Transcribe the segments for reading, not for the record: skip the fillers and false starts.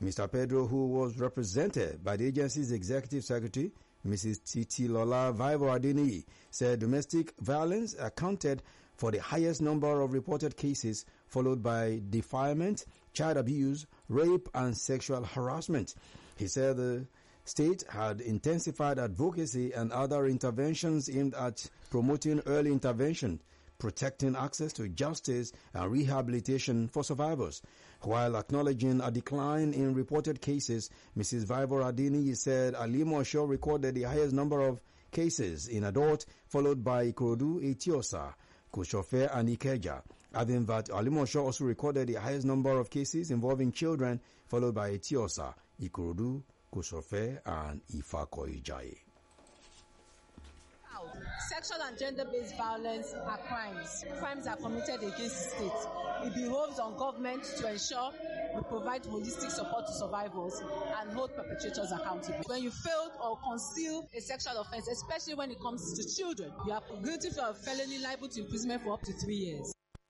Mr. Pedro, who was represented by the agency's executive secretary, Mrs. Titilola Vivo Adeniyi, said domestic violence accounted for the highest number of reported cases, followed by defilement, child abuse, rape, and sexual harassment. He said the state had intensified advocacy and other interventions aimed at promoting early intervention, protecting access to justice and rehabilitation for survivors. While acknowledging a decline in reported cases, Mrs. Vivor Adeniyi said Alimosho recorded the highest number of cases in adult, followed by Ikorodu, Etiosa, Koshofe, and Ikeja, adding that Alimosho also recorded the highest number of cases involving children, followed by Etiosa, Ikorodu, Koshofe, and Ifakoijaye. Sexual and gender-based violence are crimes. Crimes are committed against the state. It behoves on government to ensure we provide holistic support to survivors and hold perpetrators accountable. When you failed or conceal a sexual offense, especially when it comes to children, you are guilty for a felony liable to imprisonment for up to 3 years.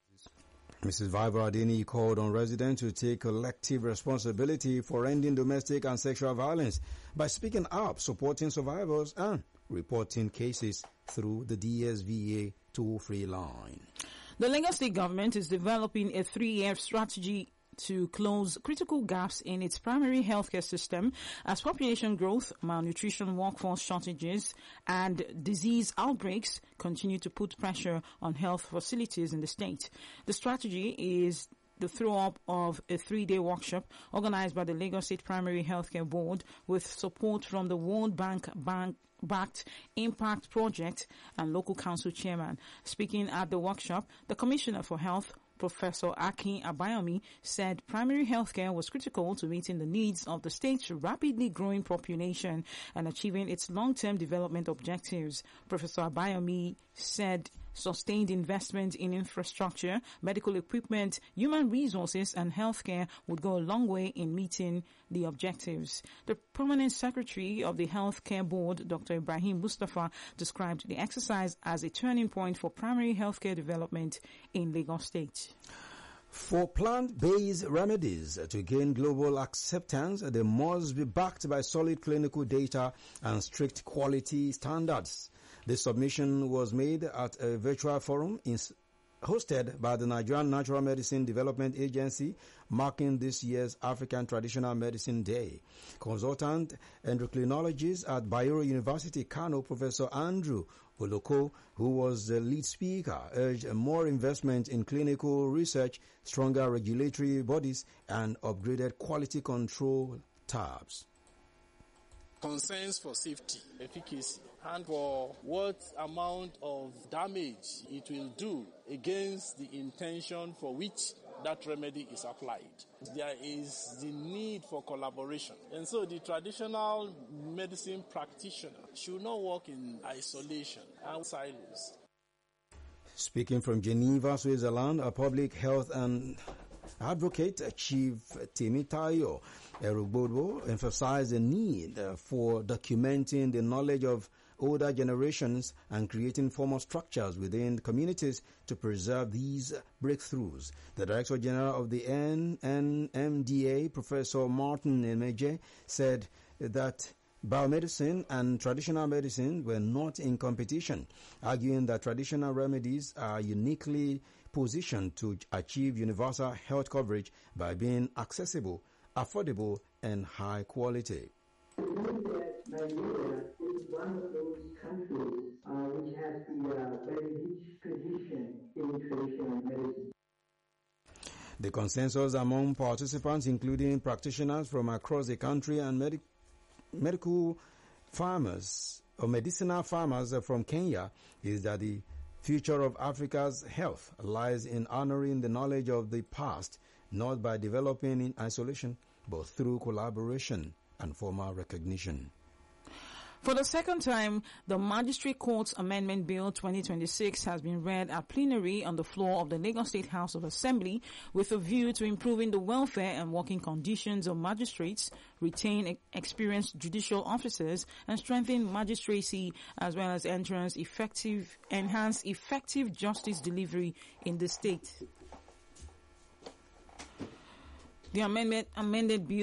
Mrs. Vivor Adeniyi called on residents to take collective responsibility for ending domestic and sexual violence by speaking up, supporting survivors, and reporting cases through the DSVA toll-free line. The Lagos State government is developing a 3-year strategy to close critical gaps in its primary healthcare system as population growth, malnutrition, workforce shortages, and disease outbreaks continue to put pressure on health facilities in the state. The strategy is the throw-up of a 3-day workshop organized by the Lagos State Primary Healthcare Board with support from the World Bank-backed Impact Project and local council chairman. Speaking at the workshop, the Commissioner for Health, Professor Akin Abayomi, said primary healthcare was critical to meeting the needs of the state's rapidly growing population and achieving its long-term development objectives. Professor Abayomi said sustained investment in infrastructure, medical equipment, human resources, and healthcare would go a long way in meeting the objectives. The permanent secretary of the Healthcare Board, Dr. Ibrahim Mustafa, described the exercise as a turning point for primary healthcare development in Lagos State. For plant-based remedies to gain global acceptance, they must be backed by solid clinical data and strict quality standards. The submission was made at a virtual forum hosted by the Nigerian Natural Medicine Development Agency, marking this year's African Traditional Medicine Day. Consultant endocrinologist at Bayero University, Kano, Professor Andrew Oloko, who was the lead speaker, urged more investment in clinical research, stronger regulatory bodies, and upgraded quality control tabs. Concerns for safety, efficacy, and for what amount of damage it will do against the intention for which that remedy is applied. There is the need for collaboration. And so the traditional medicine practitioner should not work in isolation and silos. Speaking from Geneva, Switzerland, a public health and advocate, Chief Temitayo Erugbodo, emphasized the need for documenting the knowledge of older generations and creating formal structures within communities to preserve these breakthroughs. The Director General of the NMDA, Professor Martin Emeje, said that biomedicine and traditional medicine were not in competition, arguing that traditional remedies are uniquely positioned to achieve universal health coverage by being accessible, affordable, and high quality. Nigeria is one of those countries which has the very rich tradition in traditional medicine. The consensus among participants, including practitioners from across the country and medical farmers or medicinal farmers from Kenya, is that the future of Africa's health lies in honoring the knowledge of the past, not by developing in isolation, but through collaboration and formal recognition. For the second time, the Magistrate Courts Amendment Bill 2026 has been read at plenary on the floor of the Lagos State House of Assembly with a view to improving the welfare and working conditions of magistrates, retain experienced judicial officers, and strengthen magistracy as well as enhance effective justice delivery in the state. The amended bill